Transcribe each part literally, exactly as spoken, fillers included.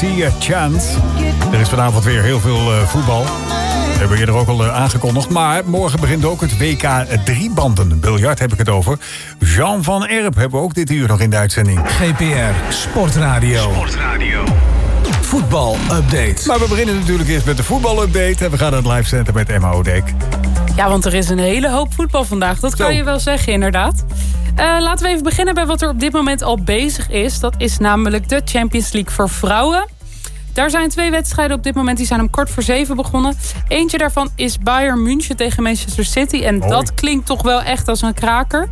See a Chance. Er is vanavond weer heel veel uh, voetbal. Dat hebben we eerder ook al uh, aangekondigd. Maar morgen begint ook het W K driebanden. Biljart heb ik het over. Jean van Erp hebben we ook dit uur nog in de uitzending. G P R Sportradio. Sportradio. Voetbal-update. Maar we beginnen natuurlijk eerst met de voetbal-update. En we gaan naar het live center met Emma Odek. Ja, want er is een hele hoop voetbal vandaag. Dat kan Zo. je wel zeggen, inderdaad. Uh, laten we even beginnen bij wat er op dit moment al bezig is. Dat is namelijk de Champions League voor vrouwen. Daar zijn twee wedstrijden op dit moment. Die zijn om kwart voor zeven begonnen. Eentje daarvan is Bayern München tegen Manchester City. En Hoi. dat klinkt toch wel echt als een kraker.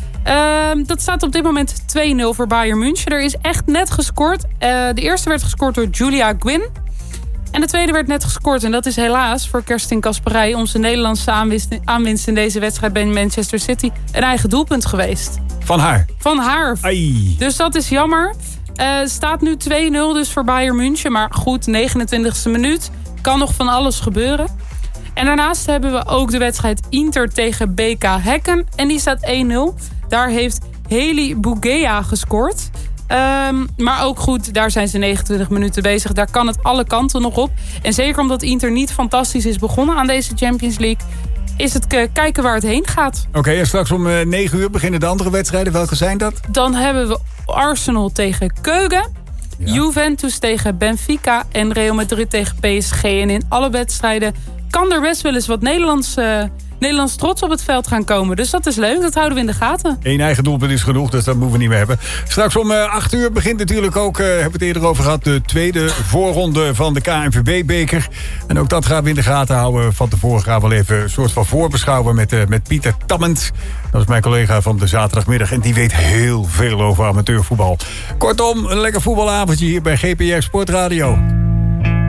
Uh, dat staat op dit moment twee nul voor Bayern München. Er is echt net gescoord. Uh, de eerste werd gescoord door Julia Gwyn. En de tweede werd net gescoord. En dat is helaas voor Kerstin Kasperij, onze Nederlandse aanwinst, aanwinst in deze wedstrijd bij Manchester City, een eigen doelpunt geweest. Van haar. Van haar. Ai. Dus dat is jammer. Uh, staat nu twee nul dus voor Bayern München. Maar goed, negenentwintigste minuut. Kan nog van alles gebeuren. En daarnaast hebben we ook de wedstrijd Inter tegen B K Häcken. En die staat één nul. Daar heeft Heli Bougea gescoord. Um, maar ook goed, daar zijn ze negenentwintig minuten bezig. Daar kan het alle kanten nog op. En zeker omdat Inter niet fantastisch is begonnen aan deze Champions League, is het k- kijken waar het heen gaat. Oké, okay, en straks om uh, negen uur beginnen de andere wedstrijden. Welke zijn dat? Dan hebben we Arsenal tegen Keugen. Ja. Juventus tegen Benfica. En Real Madrid tegen P S G. En in alle wedstrijden kan er best wel eens wat Nederlands... Uh, Nederlands trots op het veld gaan komen. Dus dat is leuk, dat houden we in de gaten. Eén eigen doelpunt is genoeg, dus dat moeten we niet meer hebben. Straks om uh, acht uur begint natuurlijk ook, uh, hebben we het eerder over gehad, de tweede voorronde van de K N V B-beker. En ook dat gaan we in de gaten houden. Van tevoren gaan we wel even een soort van voorbeschouwen met, uh, met Pieter Tammend. Dat is mijn collega van de zaterdagmiddag en die weet heel veel over amateurvoetbal. Kortom, een lekker voetbalavondje hier bij G P R Sportradio.